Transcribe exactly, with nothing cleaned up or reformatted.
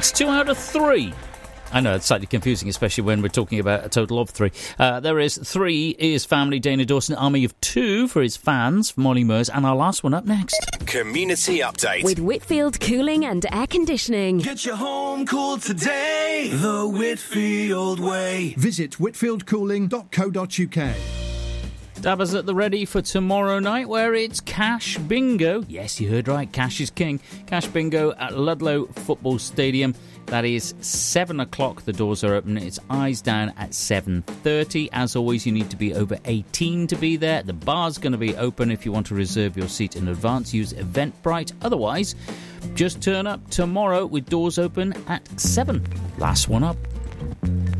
That's two out of three. I know, it's slightly confusing, especially when we're talking about a total of three. Uh, there is three is family, Dana Dawson, army of two for his fans, for Molly Mears, and our last one up next. Community Update. With Whitfield Cooling and Air Conditioning. Get your home cooled today, the Whitfield way. Visit whitfield cooling dot co dot uk. Dabbers at the ready for tomorrow night, where it's Cash Bingo. Yes, you heard right, Cash is king. Cash Bingo at Ludlow Football Stadium. That is seven o'clock. The doors are open. It's eyes down at seven thirty. As always, you need to be over eighteen to be there. The bar's going to be open if you want to reserve your seat in advance. Use Eventbrite. Otherwise, just turn up tomorrow with doors open at seven. Last one up.